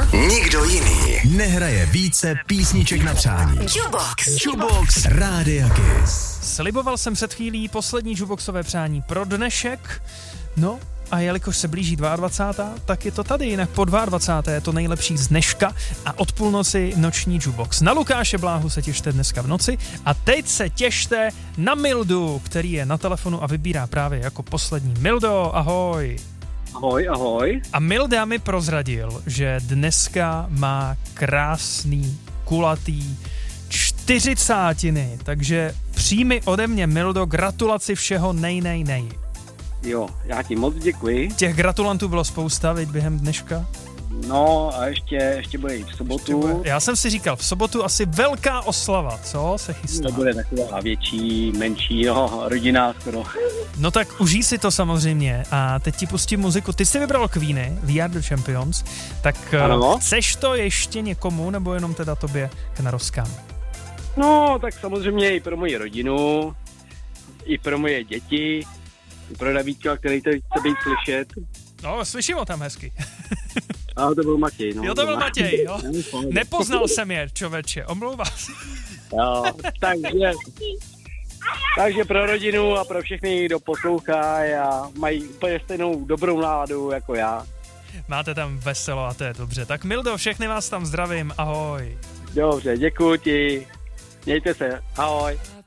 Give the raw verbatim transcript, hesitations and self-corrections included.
Nikdo jiný nehraje více písniček na přání. Jukebox. Jukebox Rádia Kiss. Sliboval jsem před chvílí poslední jukeboxové přání pro dnešek. No a jelikož se blíží dvacátá druhá tak je to tady, jinak po dvacáté druhé je to nejlepší z dneška a od půlnoci noční jukebox. Na Lukáše Bláhu se těšte dneska v noci a teď se těšte na Mildu, který je na telefonu a vybírá právě jako poslední. Mildo, ahoj. Ahoj, ahoj. A Milda mi prozradil, že dneska má krásný, kulatý čtyřicátiny, takže přijmi ode mě, Mildo, gratulaci všeho nej, nej, nej. Jo, já ti moc děkuji. Těch gratulantů bylo spousta, viď, během dneška? No a ještě, ještě bude i v sobotu. Bude, já jsem si říkal, v sobotu asi velká oslava, co se chystá? To bude taková větší, menší, no, rodinná skoro. No tak užij si to samozřejmě a teď ti pustím muziku. Ty jsi vybral Queeny, We Are The Champions, tak ano. Chceš to ještě někomu, nebo jenom teda tobě k narozkám? No, tak samozřejmě i pro moji rodinu, i pro moje děti, i pro Davídka, který to chce být slyšet. No, slyším ho tam hezky. A to byl Matěj, no. Jo, to byl Matěj, jo. Nepoznal jsem je, čověče, omlouvám se. Jo, takže, takže pro rodinu a pro všechny, kdo poslouchá a mají úplně stejnou dobrou náladu jako já. Máte tam veselo a to je dobře. Tak Mildo, všechny vás tam zdravím, ahoj. Dobře, děkuji ti. Mějte se, ahoj.